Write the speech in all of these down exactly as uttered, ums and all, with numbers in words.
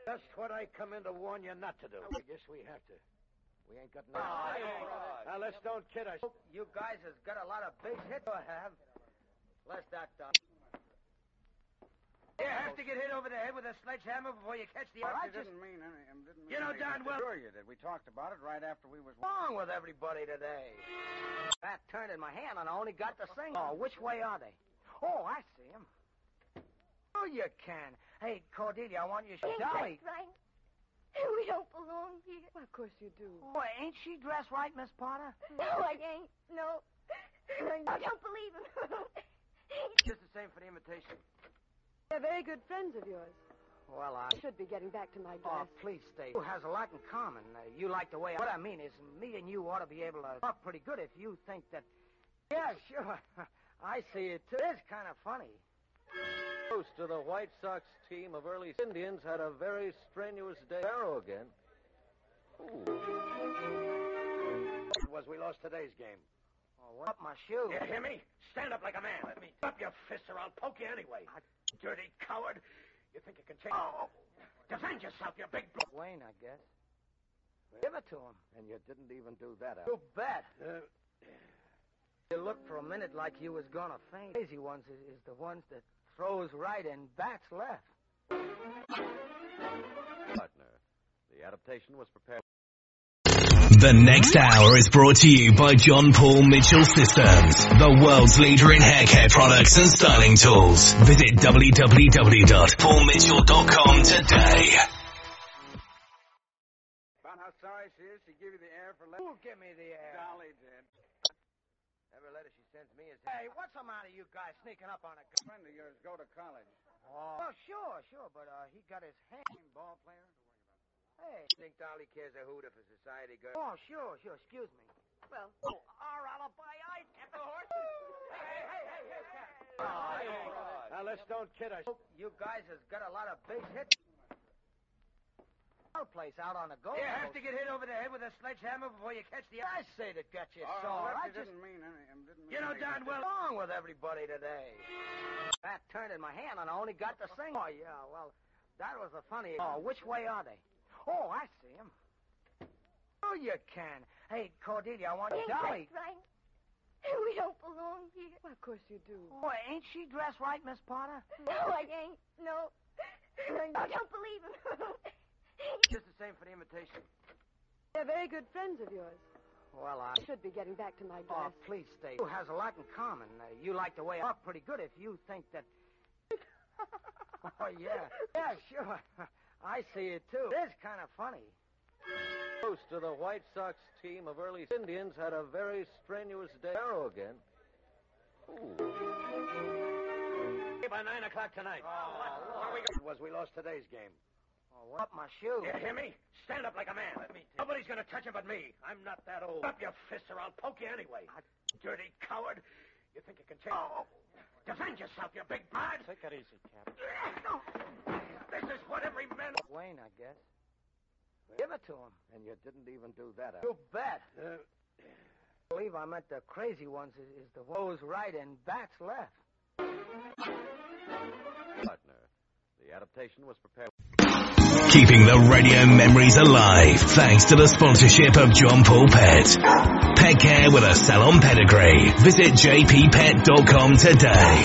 Just what I come in to warn you not to do. I guess we have to. We ain't got no... Oh, right. Now, let's don't kid us. You guys has got a lot of big hits to have. Less that, uh... You have to get hit over the head with a sledgehammer before you catch the... Well, I just... didn't mean any... Didn't mean You know, any- darn well... Sure you did. We talked about it right after we was... What's wrong with everybody today? That turned in my hand and I only got the thing. Oh, which way are they? Oh, I see them. Oh, you can. Hey, Cordelia, I want you to... Ain't Dolly. that right? We don't belong here. Well, of course you do. Oh, ain't she dressed right, Miss Potter? No, I ain't. No. I don't believe him. Just the same for the invitation. They're very good friends of yours. Well, I... I should be getting back to my Oh, dress. please stay. Who has a lot in common. Uh, you like the way I... What I mean is, me and you ought to be able to talk pretty good if you think that... Yeah, sure. I see it, too. It's kind of funny. Host of the White Sox team of early Indians had a very strenuous day. Arrow again. Ooh. It was we lost today's game. Oh, what up my shoe? You hear me? Stand up like a man. Let me up your fists or I'll poke you anyway. I... Dirty coward. You think you can change... Oh, defend yourself, you big... Bro- Wayne, I guess. Give it to him. And you didn't even do that, You bet. Uh, You looked for a minute like you was gonna faint. Crazy ones is, is the ones that throws right and bats left. Partner. The adaptation was prepared. The next hour is brought to you by John Paul Mitchell Systems, the world's leader in hair care products and styling tools. Visit w w w dot paul mitchell dot com today. About how sorry she is, she gave you the air for... Let- Who'll give me the air? Dolly did. Every letter she sends me is... Hey, what's the matter, you guys sneaking up on a... A friend of yours go to college. Oh, well, sure, sure, but uh, he got his hand... Ball player? Hey. think Dolly cares a hoot if a society girl... Oh, sure, sure, excuse me. Well, Oh, our alibi, I kept the horses. Hey, hey, hey, hey, hey. Oh, hey. Now, let's don't kid us. You guys has got a lot of big hits. Place out on the Gold You have Coast. to get hit over the head with a sledgehammer before you catch the... I say to get you Oh, sore. that I you just... didn't mean any... Didn't mean You know any- darn well... What's wrong with everybody today? That turned in my hand and I only got the thing. Oh, yeah, well, that was a funny... Oh, which way are they? Oh, I see them. Oh, you can. Hey, Cordelia, I want you... Ain't Dolly. that right? We don't belong here. well, of course you do. Oh, ain't she dressed right, Miss Potter? No, I ain't. No. I don't believe him. Just the same for the invitation. They're very good friends of yours. Well, I... I should be getting back to my Oh, dress. please stay. Who has a lot in common. Uh, you like the way I talk pretty good if you think that... Oh, yeah. Yeah, sure. I see it, too. It is kind of funny. Host of the White Sox team of early Indians had a very strenuous day. Arrow again. Ooh. By nine o'clock tonight. Oh, What we got was we lost today's game. Oh, what up my shoe? You hear me? Stand up like a man. Let me Nobody's going to touch him but me. I'm not that old. Up your fists or I'll poke you anyway. I- Dirty coward. You think you can change... Oh. Defend yourself, you big bird. Take it easy, Cap. This is what every man... Wayne, I guess. Give it to him. And you didn't even do that. You bet. Uh, I believe I meant the crazy ones is, is the woes right and bats left. Partner. The adaptation was prepared. Keeping the radio memories alive thanks to the sponsorship of John Paul Pet. Pet care with a salon pedigree. Visit j p pet dot com today.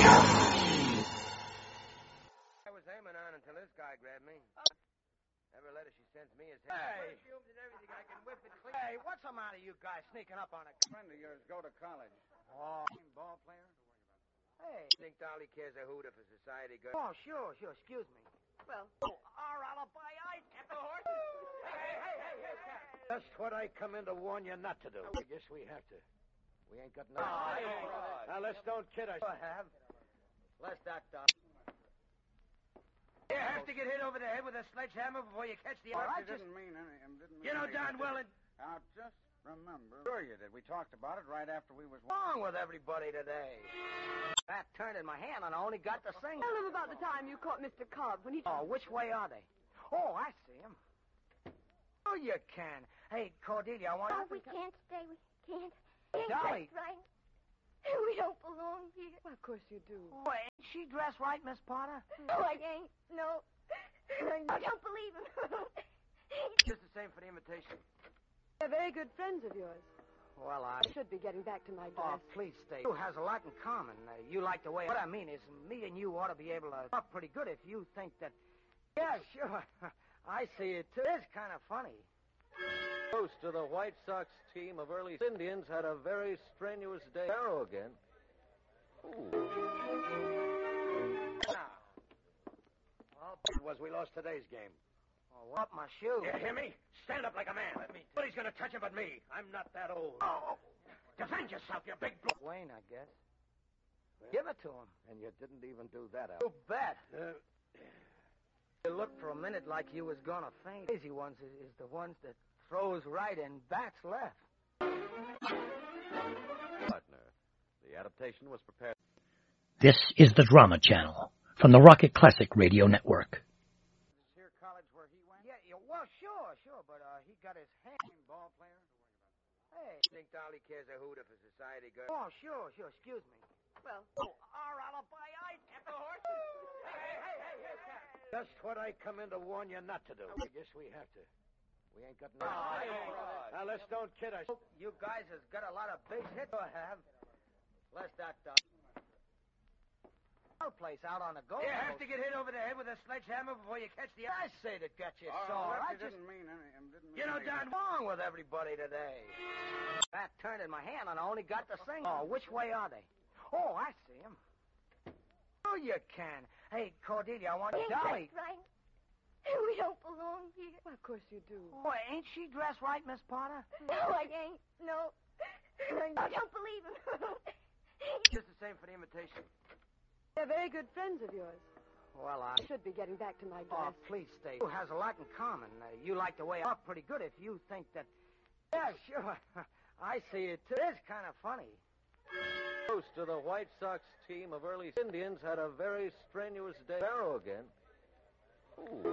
I was aiming on until this guy grabbed me. Every letter she sends me is... Hey. Perfumes and everything. I can whip it clean. Hey, what's the matter, you guys sneaking up on a... A friend of yours go to college. Oh, Ball player? hey. think Dolly cares a hoot if a society girl... Oh, sure, sure, excuse me. Well, Our alibi, I kept the horses. Hey, hey, hey, hey, hey. Just what I come in to warn you not to do. I guess we have to. We ain't got no... Oh, hey. Now, let's don't kid us. I have. Less that, uh... You have to get hit over the head with a sledgehammer before you catch the... Well, I you just- didn't mean any... Didn't mean You know any- darn well it... Now, just remember... Sure you did. We talked about it right after we was... What's wrong with everybody today? That turned in my hand and I only got the thing. tell them about the time you caught Mister Cobb when he... Oh, which way are they? Oh, I see them. Oh, you can. Hey, Cordelia, I want... Oh, we can't stay. We can't. Ain't Dolly. that right? We don't belong here. Well, of course you do. Oh, ain't she dressed right, Miss Potter? No, I ain't. No. I don't believe him. Just the same for the invitation. They're very good friends of yours. Well, I... I should be getting back to my Oh, dress. please stay. You has a lot in common. Uh, you like the way... What I mean is, me and you ought to be able to talk pretty good if you think that... Yeah, sure. I see it, too. It's kind of funny. Host of the White Sox team of early Indians had a very strenuous day. Arrow again. Ooh. All it was we lost today's game. Oh, up my shoe. You hear me? Stand up like a man. Let me. Nobody's going to touch him but me. I'm not that old. Oh. Defend yourself, you big... Blo- Wayne, I guess. Give it to him. And you didn't even do that, Al. You bet. Uh, You looked for a minute like you was gonna faint. Crazy ones is, is the ones that throws right and bats left. Partner, the adaptation was prepared. This is the Drama Channel from the Rocket Classic Radio Network. Is here college where he went? Yeah, yeah, well, sure, sure, but uh, he got his hand. Ball player? Hey, Think Dolly cares a hoot if a society girl. oh, sure, sure, excuse me. Well, Oh, our alibi, I at the horses. Hey, hey, hey, hey, hey. just what I come in to warn you not to do. I guess we have to. We ain't got no... Oh, hey. Now, let's don't kid us. You guys has got a lot of big hits to have. Less that, uh, place out on the Gold You have Coast. to get hit over the head with a sledgehammer before you catch the... I say that got you Oh, sore. that I just... didn't mean any... um, Didn't mean You know, anything. Don, What's wrong with everybody today? That turned in my hand and I only got the thing. Oh, which way are they? Oh, I see them. Oh, you can. Hey, Cordelia, I want Ain't Dolly. that right? We don't belong here. well, of course you do. Boy, ain't she dressed right, Miss Potter? No, I ain't. No. I don't believe him. Just the same for the invitation. They're very good friends of yours. Well, I... I should be getting back to my Oh, dress. please stay. You has a lot in common. Uh, you like the way I talk pretty good if you think that... Yeah, sure. I see it, too. It's kind of funny. Host of the White Sox team of early Indians had a very strenuous day. Arrow again. Ooh.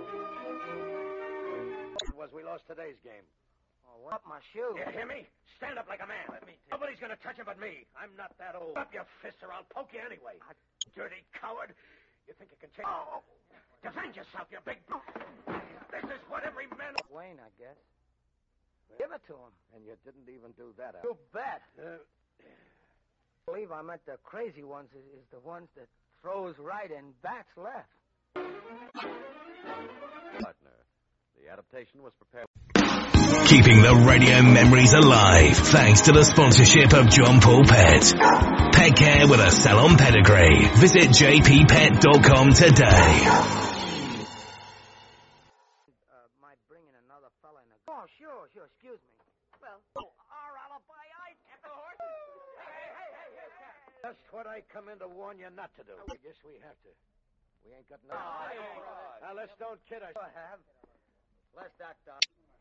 It was we lost today's game. Oh, up my shoe. You hear me? Stand up like a man. Let me. Nobody's going to touch him but me. I'm not that old. Up your fists or I'll poke you anyway. I- Dirty coward. You think you can change... Oh. Defend yourself, you big... Blo- This is what every man... Wayne, I guess. Give it to him. And you didn't even do that, Al. You bet. Uh, I believe I meant the crazy ones is, is the ones that throws right and bats left. Partner, the adaptation was prepared. Keeping the radio memories alive thanks to the sponsorship of John Paul Pet. Pet care with a salon pedigree. Visit j p pet dot com today. Uh, my bringing another fella in a... Oh, sure, sure, excuse me. Well, Oh, our alibi, I at the horses. Hey, hey, hey, hey, hey. just what I come in to warn you not to do. I guess we have to. We ain't got no... Oh, hey. Now, let's don't kid us. I have. Less that, uh...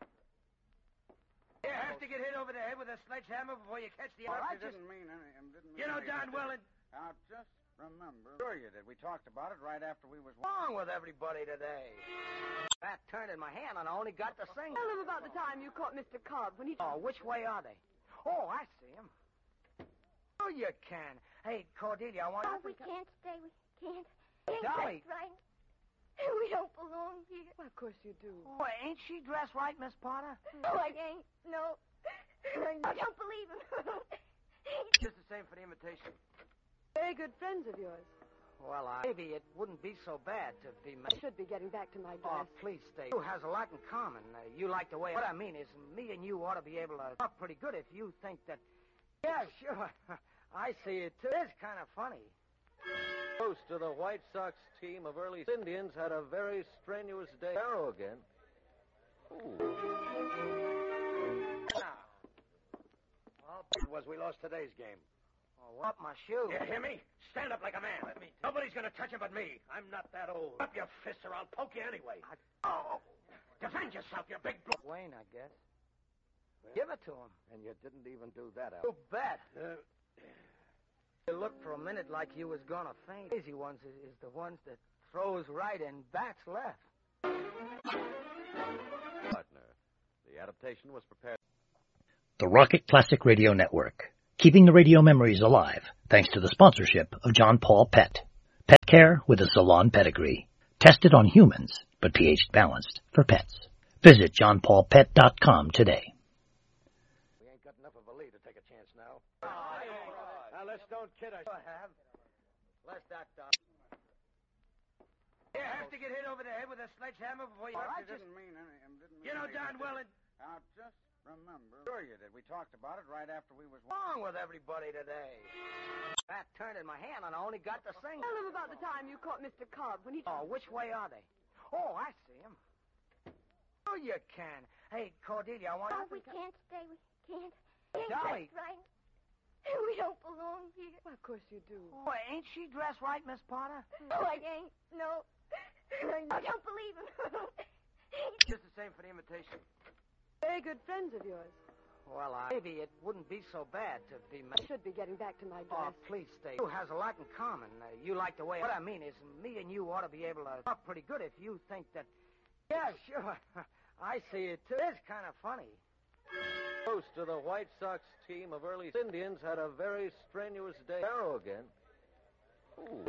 You have to get hit over the head with a sledgehammer before you catch the... Well, I It just... didn't mean any... um, Didn't mean You know, anything. Don Welland... Now, just remember... Sure you did. We talked about it right after we was... What's wrong with everybody today? That turned in my hand and I only got the thing. tell them about the time you caught Mister Cobb when he... Oh, which way are they? Oh, I see them. Oh, you can. Hey, Cordelia, I want... Oh, we can't stay. We can't. Ain't Dolly. that right? We don't belong here. Well, of course you do. Boy, ain't she dressed right, Miss Potter? No, I ain't. No. I don't believe him. Just the same for the invitation. Very good friends of yours. Well, I... Maybe it wouldn't be so bad to be... I should be getting back to my Oh, dress. please stay. You has a lot in common. Uh, you like the way... What I mean is, me and you ought to be able to talk pretty good if you think that... Yeah, sure. I see it, too. It's kind of funny. Host of the White Sox team of early Indians had a very strenuous day. Arrow again. Ooh. All it was we lost today's game. Oh, up my shoe. You hear me? Stand up like a man. Let me. Nobody's going to touch him but me. I'm not that old. Up your fists or I'll poke you anyway. I- Oh. Defend yourself, you big... Blo- Wayne, I guess. Give it to him. And you didn't even do that, Al. You bet. Uh, You looked for a minute like you was gonna faint. Crazy ones is, is the ones that throws right and bats left. Partner, the adaptation was prepared. The Rocket Classic Radio Network. Keeping the radio memories alive thanks to the sponsorship of John Paul Pet. Pet care with a salon pedigree. Tested on humans, but pH balanced for pets. Visit john paul pet dot com today. We ain't got enough of a lead to take a chance now. Oh, now, let's don't kid us. I have. Less that, uh... You have to get hit over the head with a sledgehammer before you... Well, I have to didn't mean any... I didn't mean You know anything. darn well it... Now, just remember... Sure you did. We talked about it right after we was... What's wrong with everybody today? That turned in my hand and I only got the thing. Tell them about the time you caught Mister Cobb when he... Oh, which way are they? Oh, I see him. Oh, you can. Hey, Cordelia, I want... Oh, we can't stay. We can't. Ain't Dolly. dressed right. We don't belong here. Well, of course you do. Oh, ain't she dressed right, Miss Potter? Oh, I ain't. No. I don't believe him. Just the same for the invitation. Very good friends of yours. Well, I... maybe it wouldn't be so bad to be... I should be getting back to my Oh, dress. please stay. You has a lot in common. Uh, you like the way... What I mean is, me and you ought to be able to talk pretty good if you think that... Yeah, sure. I see it, too. It's kind of funny. Host of the White Sox team of early Indians had a very strenuous day. Arrow again. Ooh.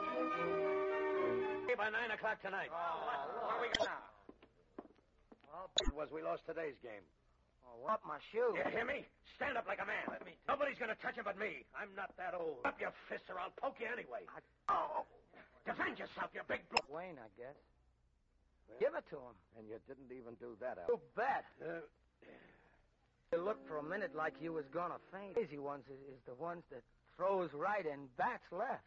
Hey, by nine o'clock tonight. Oh, what are we got now? Well, It was we lost today's game. oh, what my shoe? You hear me? Stand up like a man. Let me... Nobody's going to touch him but me. I'm not that old. Up your fists or I'll poke you anyway. I- Oh, defend yourself, you big... Blo- Wayne, I guess. Give it to him. And you didn't even do that, Al. You bet. Uh, You looked for a minute like you was gonna faint. Easy ones is, is the ones that throws right and bats left.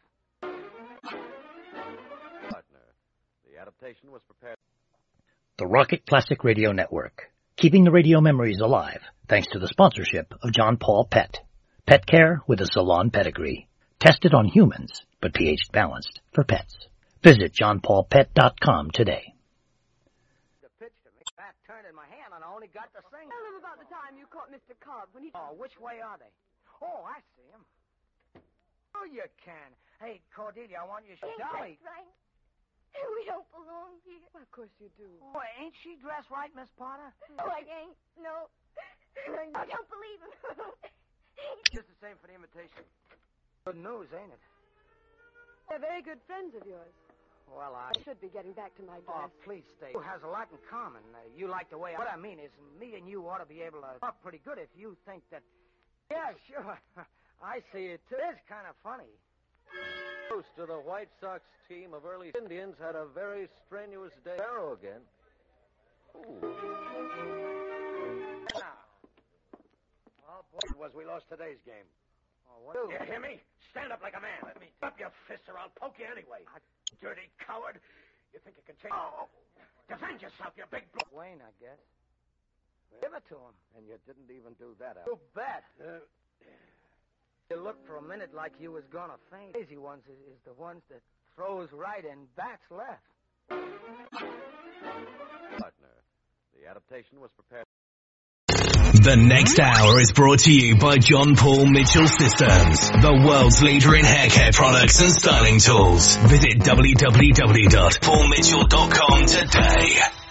Partner. The adaptation was prepared. The Rocket Classic Radio Network, keeping the radio memories alive thanks to the sponsorship of John Paul Pet. Pet care with a salon pedigree. Tested on humans, but pH balanced for pets. Visit john paul pet dot com today. The pitch to me. Bat turned in my hand and I only got the thing. Tell them about the time you caught Mister Cobb when he... Oh, which way are they? Oh, I see him. Oh, you can. Hey, Cordelia, I want you to... Ain't Dolly. dressed right. We don't belong here. Well, of course you do. Oh, ain't she dressed right, Miss Potter? Oh, I ain't. No. I don't believe him. Just the same for the invitation. Good news, ain't it? They're very good friends of yours. Well, I... I should be getting back to my Oh, dress. please stay. You has a lot in common. Uh, you like the way... I... What I mean is, me and you ought to be able to talk pretty good if you think that... Yeah, sure. I see it, too. It's kind of funny. Host of the White Sox team of early Indians had a very strenuous day. Arrow again. Ooh. now. Oh, boy. It was we lost today's game. Oh, what... You hear me? Stand up like a man. Let me... Up your fists or I'll poke you anyway. I- Dirty coward. You think you can change... Oh, defend yourself, you big... Blo- Wayne, I guess. Give it to him. And you didn't even do that, Al. You bet. Uh, You looked for a minute like you was gonna faint. Easy ones is, is the ones that throws right and bats left. Partner. The adaptation was prepared. The next hour is brought to you by John Paul Mitchell Systems, the world's leader in hair care products and styling tools. Visit w w w dot paul mitchell dot com today.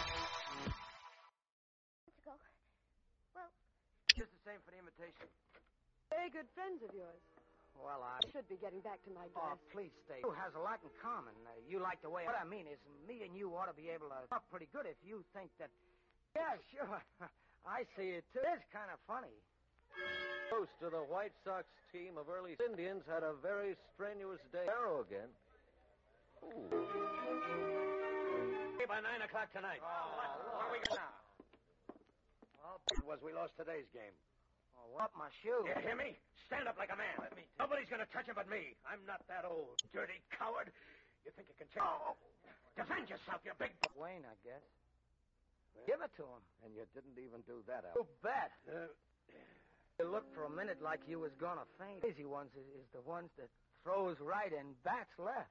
Let's go. Well, Just the same for the invitation. Very good friends of yours. Well, I... I should be getting back to my Oh, dress. please stay. You has a lot in common. Uh, you like the way... What I mean is, me and you ought to be able to talk pretty good if you think that... Yeah, sure. I see it, too. It's kind of funny. Host of the White Sox team of early Indians had a very strenuous day. Arrow again. Ooh. Hey, by nine o'clock tonight. Oh, what are we got now? Oh, It was we lost today's game. oh, what my shoe? You hear me? Stand up like a man. Let me... Nobody's going to touch him but me. I'm not that old. Dirty coward. You think you can change... Oh, defend yourself, you big... Blo- Wayne, I guess. Give it to him. And you didn't even do that, Al. You bet. Uh, You looked for a minute like you was gonna faint. Easy ones is, is the ones that throws right and bats left.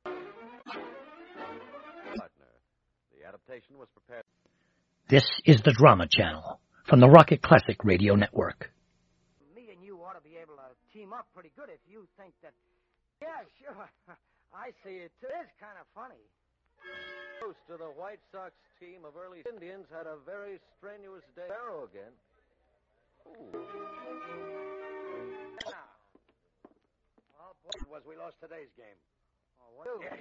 Partner. The adaptation was prepared. This is the Drama Channel from the Rocket Classic Radio Network. Me and you ought to be able to team up pretty good if you think that... Yeah, sure. I see it, too. It's kind of funny. Host of the White Sox team of early Indians had a very strenuous day. Arrow again. Ooh. now. Oh, boy. It was we lost today's game. Oh, what... Yeah.